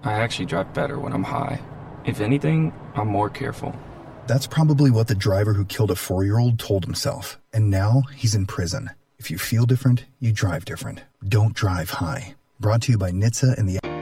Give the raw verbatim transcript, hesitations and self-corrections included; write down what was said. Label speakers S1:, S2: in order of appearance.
S1: I actually drive better when I'm high. If anything, I'm more careful.
S2: That's probably what the driver who killed a four-year-old told himself, and now he's in prison. If you feel different, you drive different. Don't drive high. Brought to you by N H T S A and the...